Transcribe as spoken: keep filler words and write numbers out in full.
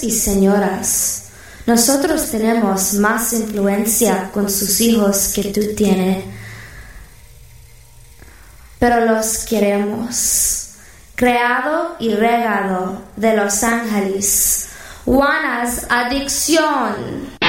señores y señoras, nosotros tenemos más influencia con sus hijos que tú tienes, pero los queremos. Creado y regado de Los Ángeles, Juana's Adicción.